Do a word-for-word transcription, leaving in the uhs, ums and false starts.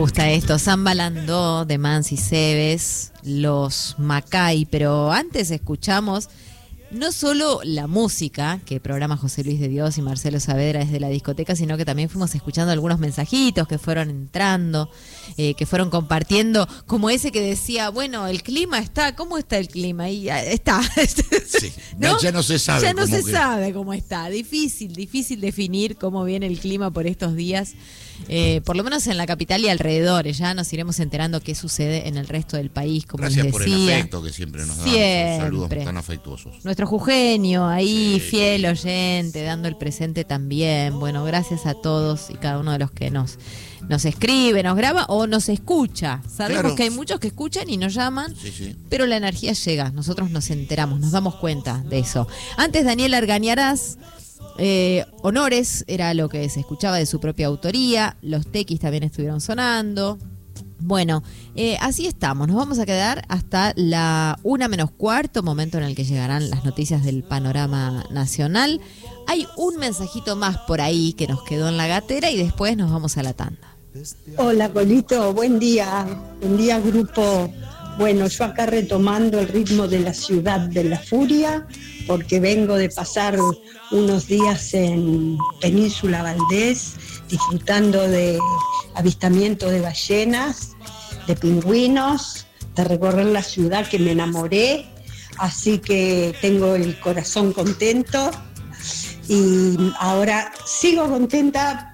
gusta esto, Samba Landó de Mansi Cebes, Los Macay, pero antes escuchamos no solo la música que programa José Luis de Dios y Marcelo Saavedra desde la discoteca, sino que también fuimos escuchando algunos mensajitos que fueron entrando, eh, que fueron compartiendo, como ese que decía, bueno, el clima está, ¿cómo está el clima? Y ya está. Sí, ¿no? Ya no se sabe. Ya no se que... sabe cómo está. Difícil, difícil definir cómo viene el clima por estos días. Eh, por lo menos en la capital y alrededores, ya nos iremos enterando qué sucede en el resto del país, como Gracias les por decía. el afecto que siempre nos dan, Siempre. saludos tan afectuosos. Nuestro Jujeño ahí, sí, fiel sí. oyente, dando el presente también. Bueno, gracias a todos y cada uno de los que nos, nos escribe, nos graba o nos escucha. Sabemos Claro. que hay muchos que escuchan y nos llaman, Sí, sí. pero la energía llega, nosotros nos enteramos, nos damos cuenta de eso. Antes Daniel Argañarás, Eh, Honores era lo que se escuchaba de su propia autoría, los tequis también estuvieron sonando. Bueno, eh, así estamos, nos vamos a quedar hasta la una menos cuarto, momento en el que llegarán las noticias del panorama nacional. Hay un mensajito más por ahí que nos quedó en la gatera y después nos vamos a la tanda. Hola, Colito, buen día, buen día, grupo. Bueno, yo acá retomando el ritmo de la ciudad de la furia, porque vengo de pasar unos días en Península Valdés, disfrutando de avistamiento de ballenas, de pingüinos, de recorrer la ciudad que me enamoré, así que tengo el corazón contento y ahora sigo contenta